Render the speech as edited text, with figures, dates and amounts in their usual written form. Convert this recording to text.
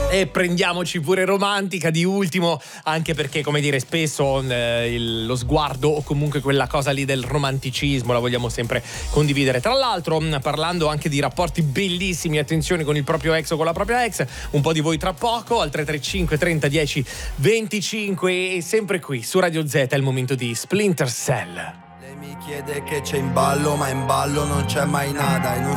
E prendiamoci pure romantica di ultimo, anche perché, come dire, spesso lo sguardo o comunque quella cosa lì del romanticismo la vogliamo sempre condividere. Tra l'altro, parlando anche di rapporti bellissimi, attenzione, con il proprio ex o con la propria ex, un po' di voi tra poco al 335 30 10 25, e sempre qui su Radio Z è il momento di Splinter Cell. Mi chiede che c'è in ballo, ma in ballo non c'è mai nada. In un